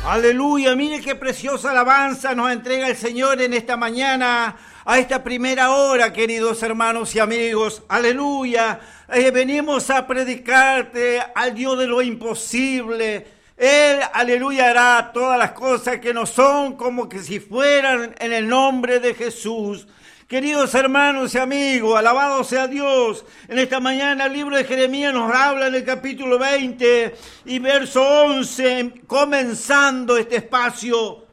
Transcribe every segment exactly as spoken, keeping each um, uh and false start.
Aleluya, mire qué preciosa alabanza nos entrega el Señor en esta mañana, a esta primera hora, queridos hermanos y amigos. Aleluya, eh, venimos a predicarte al Dios de lo imposible. Él, aleluya, hará todas las cosas que no son como que si fueran en el nombre de Jesús. Queridos hermanos y amigos, alabado sea Dios. En esta mañana el libro de Jeremías nos habla en el capítulo veinte y verso once, comenzando este espacio.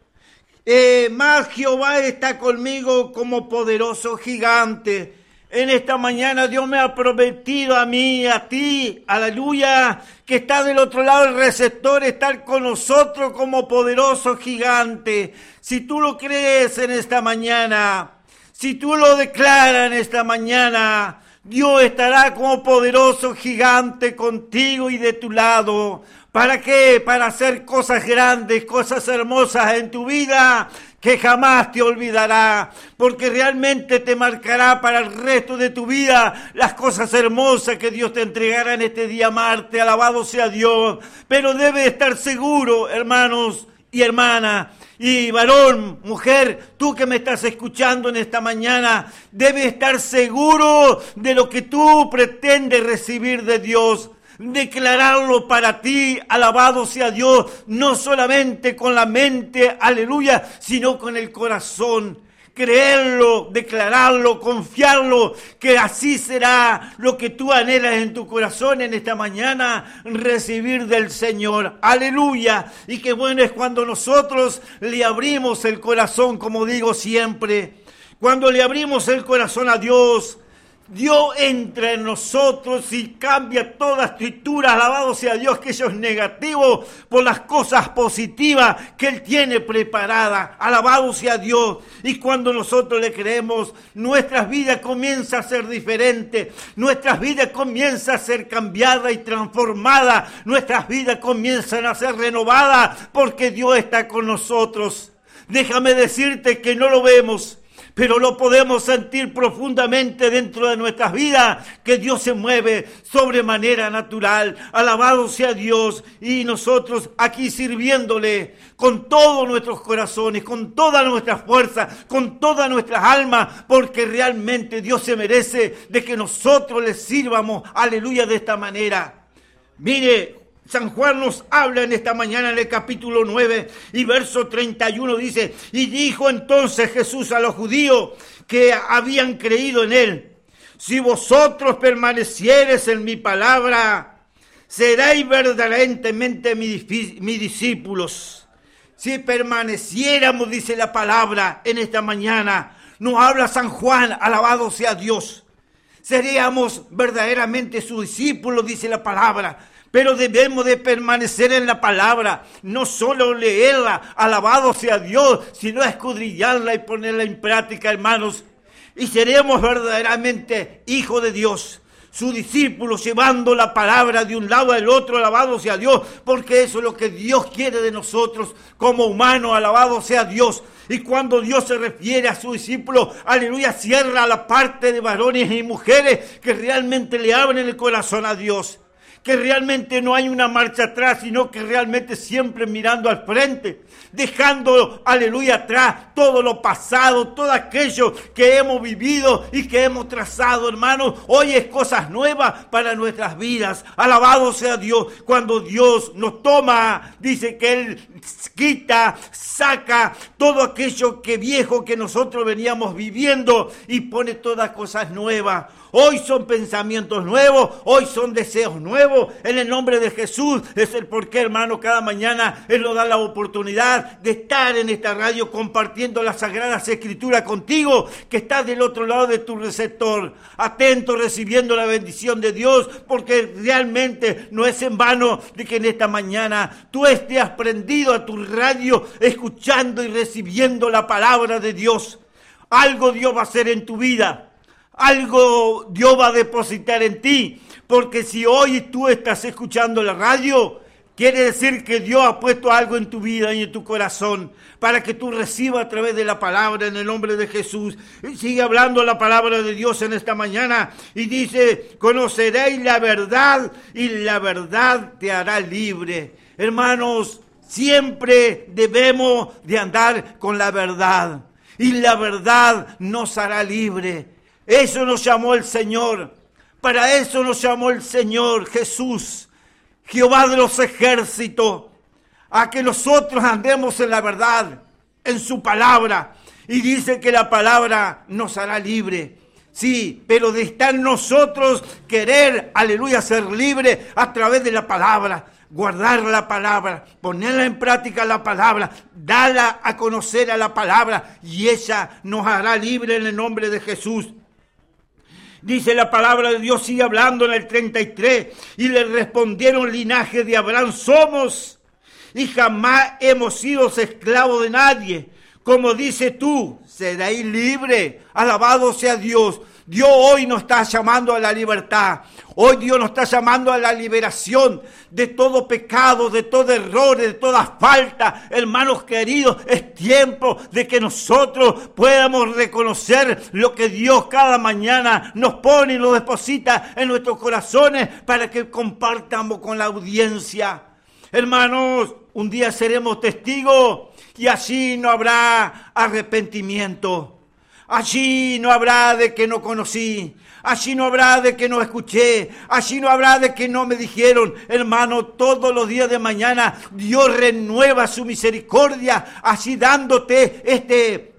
Eh, más Jehová está conmigo como poderoso gigante. En esta mañana Dios me ha prometido a mí, a ti, aleluya, que está del otro lado el receptor, estar con nosotros como poderoso gigante. Si tú lo crees en esta mañana, si tú lo declaras en esta mañana, Dios estará como poderoso gigante contigo y de tu lado. ¿Para qué? Para hacer cosas grandes, cosas hermosas en tu vida que jamás te olvidará, porque realmente te marcará para el resto de tu vida las cosas hermosas que Dios te entregará en este día Marte. Alabado sea Dios. Pero debe estar seguro, hermanos y hermanas, y varón, mujer, tú que me estás escuchando en esta mañana, debes estar seguro de lo que tú pretendes recibir de Dios. Declararlo para ti, alabado sea Dios, no solamente con la mente, aleluya, sino con el corazón. Creerlo, declararlo, confiarlo, que así será lo que tú anhelas en tu corazón en esta mañana, recibir del Señor. Aleluya. Y qué bueno es cuando nosotros le abrimos el corazón, como digo siempre. Cuando le abrimos el corazón a Dios, Dios entra en nosotros y cambia toda estructura, alabado sea Dios, que eso es negativo, por las cosas positivas que Él tiene preparadas, alabado sea Dios. Y cuando nosotros le creemos, nuestras vidas comienzan a ser diferentes, nuestras vidas comienzan a ser cambiadas y transformadas, nuestras vidas comienzan a ser renovadas, porque Dios está con nosotros. Déjame decirte que no lo vemos, pero lo podemos sentir profundamente dentro de nuestras vidas, que Dios se mueve sobremanera natural. Alabado sea Dios, y nosotros aquí sirviéndole con todos nuestros corazones, con toda nuestra fuerza, con todas nuestras almas, porque realmente Dios se merece de que nosotros le sirvamos, aleluya, de esta manera. Mire, San Juan nos habla en esta mañana en el capítulo nueve y verso treinta y uno, dice: y dijo entonces Jesús a los judíos que habían creído en él: si vosotros permaneciereis en mi palabra, seréis verdaderamente mis mi discípulos. Si permaneciéramos, dice la palabra en esta mañana, nos habla San Juan, alabado sea Dios, seríamos verdaderamente sus discípulos, dice la palabra. Pero debemos de permanecer en la palabra, no solo leerla, alabado sea Dios, sino escudriñarla y ponerla en práctica, hermanos. Y seremos verdaderamente hijos de Dios, sus discípulos, llevando la palabra de un lado al otro, alabado sea Dios, porque eso es lo que Dios quiere de nosotros como humanos, alabado sea Dios. Y cuando Dios se refiere a sus discípulos, aleluya, cierra la parte de varones y mujeres que realmente le abren el corazón a Dios, que realmente no hay una marcha atrás, sino que realmente siempre mirando al frente, dejando, aleluya, atrás todo lo pasado, todo aquello que hemos vivido y que hemos trazado, hermanos. Hoy es cosas nuevas para nuestras vidas. Alabado sea Dios. Cuando Dios nos toma, dice que Él quita, saca todo aquello que viejo que nosotros veníamos viviendo y pone todas cosas nuevas. Hoy son pensamientos nuevos, hoy son deseos nuevos, en el nombre de Jesús. Es el porqué, hermano, cada mañana Él nos da la oportunidad de estar en esta radio compartiendo las Sagradas Escrituras contigo, que estás del otro lado de tu receptor, atento, recibiendo la bendición de Dios, porque realmente no es en vano de que en esta mañana tú estés prendido a tu radio, escuchando y recibiendo la palabra de Dios. Algo Dios va a hacer en tu vida. Algo Dios va a depositar en ti, porque si hoy tú estás escuchando la radio, quiere decir que Dios ha puesto algo en tu vida y en tu corazón para que tú recibas a través de la palabra en el nombre de Jesús. Y sigue hablando la palabra de Dios en esta mañana y dice: conoceréis la verdad y la verdad te hará libre. Hermanos, Siempre debemos de andar con la verdad. Y la verdad nos hará libre. Eso nos llamó el Señor. Para eso nos llamó el Señor Jesús, Jehová de los ejércitos, a que nosotros andemos en la verdad, en su palabra. Y dice que la palabra nos hará libre. Sí, pero de estar nosotros querer, aleluya, ser libre a través de la palabra. Guardar la palabra, ponerla en práctica la palabra, darla a conocer a la palabra. Y ella nos hará libre en el nombre de Jesús. Dice la palabra de Dios, sigue hablando en el treinta y tres. Y le respondieron: linaje de Abraham somos, y jamás hemos sido esclavos de nadie. Como dices tú, seréis libre. Alabado sea Dios. Dios hoy nos está llamando a la libertad. Hoy Dios nos está llamando a la liberación de todo pecado, de todo error, de toda falta. Hermanos queridos, es tiempo de que nosotros podamos reconocer lo que Dios cada mañana nos pone y nos deposita en nuestros corazones para que compartamos con la audiencia. Hermanos, un día seremos testigos y allí no habrá arrepentimiento. Allí no habrá de que no conocí, allí no habrá de que no escuché, allí no habrá de que no me dijeron. Hermano, todos los días de mañana Dios renueva su misericordia, así dándote este,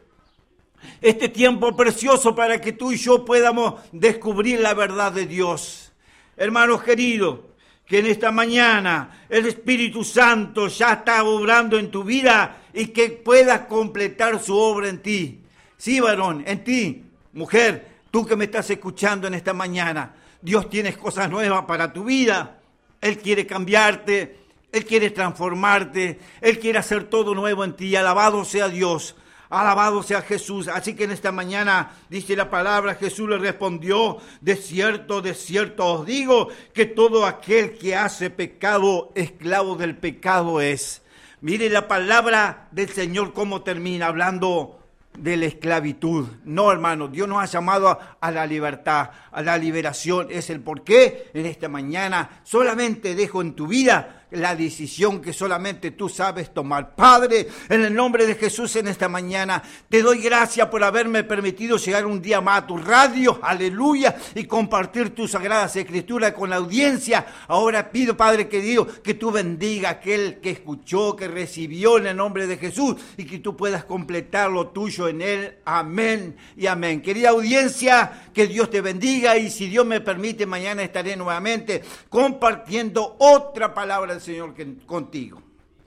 este tiempo precioso para que tú y yo podamos descubrir la verdad de Dios. Hermanos queridos, que en esta mañana el Espíritu Santo ya está obrando en tu vida y que puedas completar su obra en ti. Sí, varón, en ti, mujer, tú que me estás escuchando en esta mañana, Dios tiene cosas nuevas para tu vida. Él quiere cambiarte, Él quiere transformarte, Él quiere hacer todo nuevo en ti. Alabado sea Dios, alabado sea Jesús. Así que en esta mañana, dice la palabra, Jesús le respondió: de cierto, de cierto os digo, que todo aquel que hace pecado, esclavo del pecado es. Mire la palabra del Señor cómo termina, hablando de la esclavitud. No, hermano, Dios nos ha llamado a, a la libertad, a la liberación. Es el porqué en esta mañana solamente dejo en tu vida la decisión que solamente tú sabes tomar. Padre, en el nombre de Jesús en esta mañana, te doy gracias por haberme permitido llegar un día más a tu radio, aleluya, y compartir tus sagradas escrituras con la audiencia. Ahora pido, Padre querido, que tú bendiga a aquel que escuchó, que recibió en el nombre de Jesús, y que tú puedas completar lo tuyo en él. Amén y amén. Querida audiencia, que Dios te bendiga, y si Dios me permite, mañana estaré nuevamente compartiendo otra palabra del Señor que, contigo.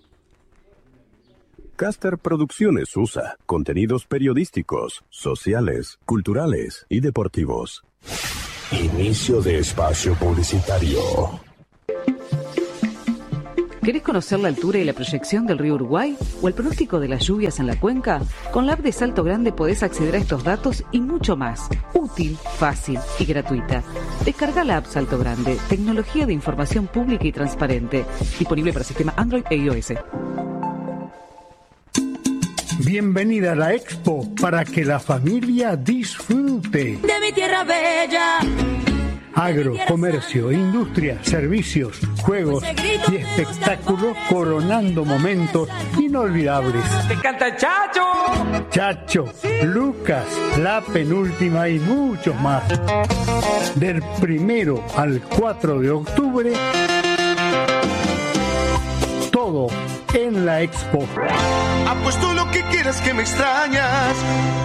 Caster Producciones U S A contenidos periodísticos, sociales, culturales y deportivos. Inicio de espacio publicitario. ¿Querés conocer la altura y la proyección del río Uruguay o el pronóstico de las lluvias en la cuenca? Con la app de Salto Grande podés acceder a estos datos y mucho más. Útil, fácil y gratuita. Descarga la app Salto Grande, tecnología de información pública y transparente. Disponible para sistema Android e iOS. Bienvenida a la Expo para que la familia disfrute. De mi tierra bella. Agro, comercio, industria, servicios, juegos y espectáculos coronando momentos inolvidables. ¡Te canta Chacho! Chacho, Lucas, La Penúltima y muchos más. Del primero al cuatro de octubre, todo en la Expo. Apuesto lo que quieras que me extrañas.